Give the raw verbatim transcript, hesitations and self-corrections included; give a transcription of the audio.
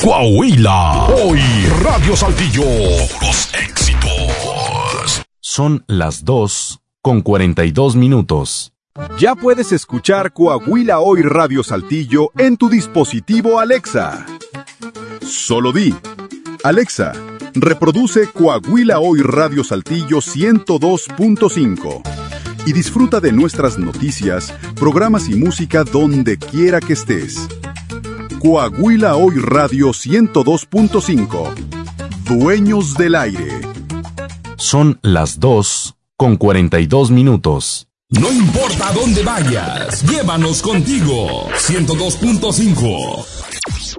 Coahuila, hoy Radio Saltillo, los éxitos. Son las dos con cuarenta y dos minutos. Ya puedes escuchar Coahuila Hoy Radio Saltillo en tu dispositivo Alexa. Solo di, Alexa, reproduce Coahuila Hoy Radio Saltillo ciento dos punto cinco y disfruta de nuestras noticias, programas y música donde quiera que estés. Coahuila Hoy Radio ciento dos punto cinco. Dueños del aire. Son las dos con cuarenta y dos minutos. No importa dónde vayas, llévanos contigo. ciento dos punto cinco.